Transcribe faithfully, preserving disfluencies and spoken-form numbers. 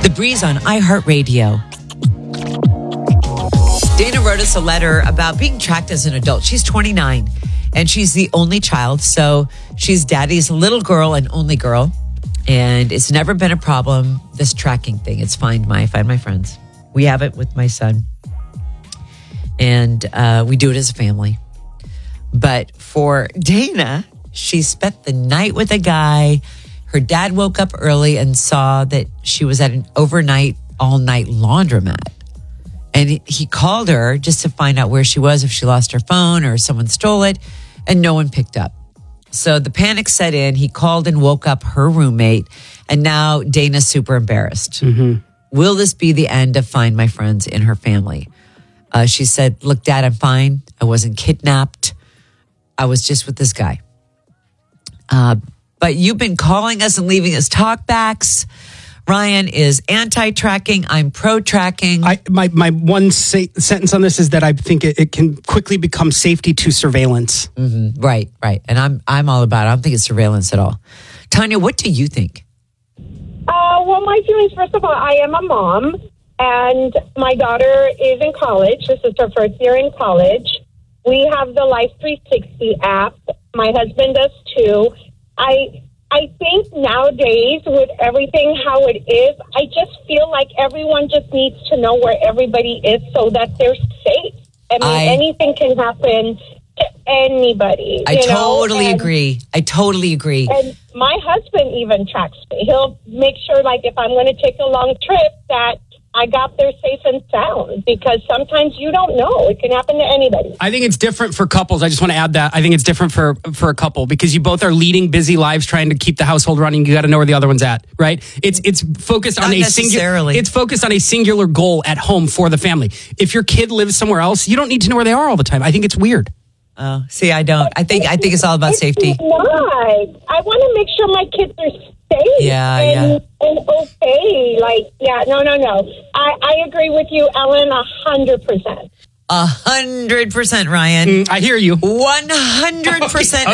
The Breeze on iHeartRadio. Dana wrote us a letter about being tracked as an adult. She's twenty-nine and she's the only child. So she's daddy's little girl and only girl. And it's never been a problem, this tracking thing. It's Find My, Find My Friends. We have it with my son. And uh, we do it as a family. But for Dana, she spent the night with a guy. Her dad woke up early and saw that she was at an overnight, all-night laundromat. And he, he called her just to find out where she was, if she lost her phone or someone stole it, and no one picked up. So the panic set in. He called and woke up her roommate, and now Dana's super embarrassed. Mm-hmm. Will this be the end of Find My Friends in her family? Uh, she said, look, Dad, I'm fine. I wasn't kidnapped. I was just with this guy. Uh, but you've been calling us and leaving us talkbacks. Ryan is anti-tracking. I'm pro-tracking. I, my my one sa- sentence on this is that I think it, it can quickly become safety to surveillance. Mm-hmm. Right, right. And I'm I'm all about it. I don't think it's surveillance at all. Tanya, what do you think? Uh, well, my feelings, first of all, I am a mom, and my daughter is in college. This is her first year in college. We have the Life three sixty app. My husband does too. I... I think nowadays, with everything how it is, I just feel like everyone just needs to know where everybody is so that they're safe. I mean, I, anything can happen to anybody. I you know? totally and, agree. I totally agree. And my husband even tracks me. He'll make sure, like, if I'm going to take a long trip, that I got there safe and sound, because sometimes you don't know. It can happen to anybody. I think it's different for couples. I just want to add that. I think it's different for, for a couple because you both are leading busy lives trying to keep the household running. You got to know where the other one's at, right? It's it's focused Not on a singular It's focused on a singular goal at home for the family. If your kid lives somewhere else, you don't need to know where they are all the time. I think it's weird. Oh, see, I don't. I think I think it's all about safety. It's not. I want to make sure my kids are safe. Yeah, and, yeah. and okay. Like, yeah, no, no, no. I, I agree with you, Ellen, a hundred percent. A hundred percent, Ryan. Mm, I hear you. One hundred percent.